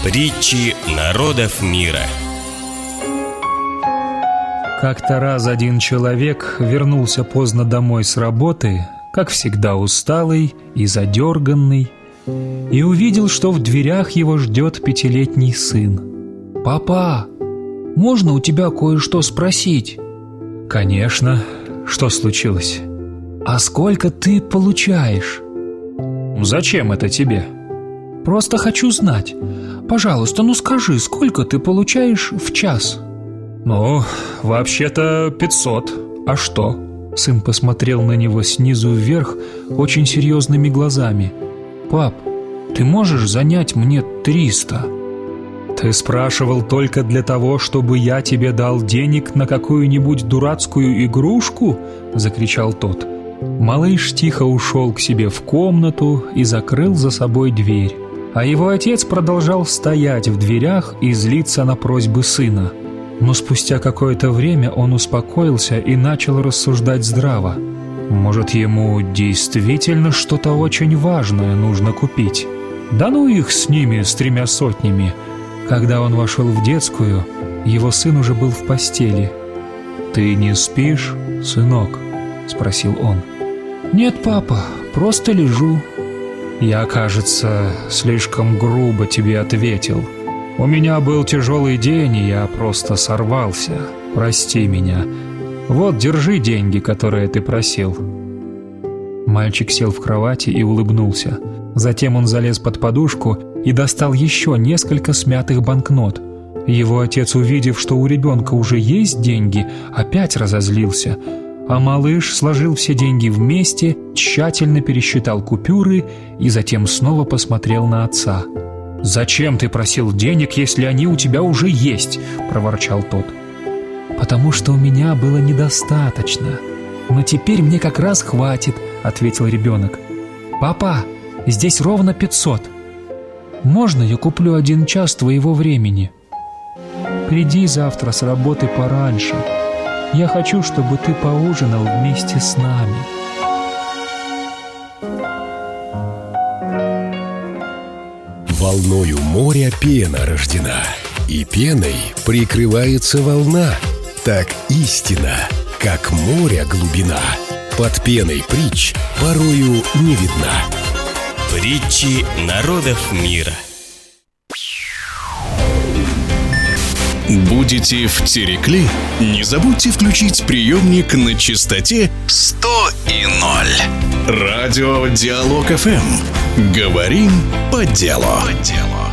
Притчи народов мира. Как-то раз один человек вернулся поздно домой с работы, как всегда усталый и задерганный, и увидел, что в дверях его ждет 5-летний сын. «Папа, можно у тебя кое-что спросить?» «Конечно. Что случилось?» «А сколько ты получаешь?» «Зачем это тебе?» «Просто хочу знать. Пожалуйста, скажи, сколько ты получаешь в час?» «Ну, вообще-то 500. А что?» Сын посмотрел на него снизу вверх очень серьезными глазами. «Пап, ты можешь занять мне 300?» «Ты спрашивал только для того, чтобы я тебе дал денег на какую-нибудь дурацкую игрушку?» — закричал тот. Малыш тихо ушел к себе в комнату и закрыл за собой дверь. А его отец продолжал стоять в дверях и злиться на просьбы сына. Но спустя какое-то время он успокоился и начал рассуждать здраво. Может, ему действительно что-то очень важное нужно купить? Да ну их с ними, с 300. Когда он вошел в детскую, его сын уже был в постели. «Ты не спишь, сынок?» — спросил он. «Нет, папа, просто лежу». «Я, кажется, слишком грубо тебе ответил. У меня был тяжелый день, и я просто сорвался. Прости меня. Вот, держи деньги, которые ты просил». Мальчик сел в кровати и улыбнулся. Затем он залез под подушку и достал еще несколько смятых банкнот. Его отец, увидев, что у ребенка уже есть деньги, опять разозлился. А малыш сложил все деньги вместе, тщательно пересчитал купюры и затем снова посмотрел на отца. «Зачем ты просил денег, если они у тебя уже есть?» – проворчал тот. «Потому что у меня было недостаточно. Но теперь мне как раз хватит», – ответил ребенок. «Папа, здесь ровно 500. Можно я куплю 1 час твоего времени? Приди завтра с работы пораньше. Я хочу, чтобы ты поужинал вместе с нами». Волною моря пена рождена, и пеной прикрывается волна. Так истина, как моря глубина, под пеной притч порою не видна. Притчи народов мира. Будете в Терекли? Не забудьте включить приемник на частоте 100,0. Радио Диалог ФМ. Говорим по делу.